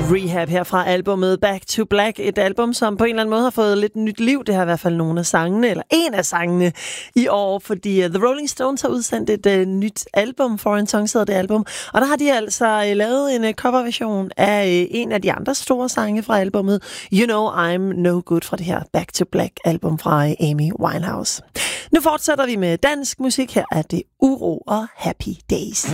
Rehab her fra albumet Back to Black. Et album, som på en eller anden måde har fået lidt nyt liv. Det har i hvert fald nogle af sangene, eller en af sangene i år, fordi The Rolling Stones har udsendt et nyt album, Foreign Songs hedder det album. Og der har de altså lavet en coverversion af en af de andre store sange fra albumet, You Know I'm No Good, fra det her Back to Black album fra Amy Winehouse. Nu fortsætter vi med dansk musik. Her er det Uro og Happy Days.